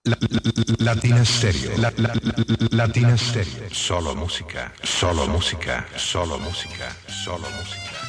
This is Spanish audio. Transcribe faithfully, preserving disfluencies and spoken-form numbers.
La, la, Latina Stereo. La, la, la, Latina Stereo. Solo música, solo música, solo música, solo música.